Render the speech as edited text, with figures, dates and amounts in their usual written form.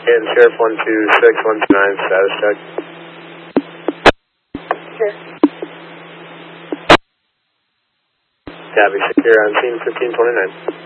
And Sheriff 126-129, status check. Sure. Tabby, secure on scene 1529.